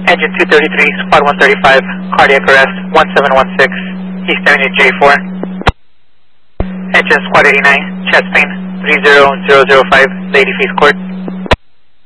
Engine 233, Squad 135, cardiac arrest 1716, East Avenue J4. Engine Squad 89, chest pain 30005, Lady Feast Court.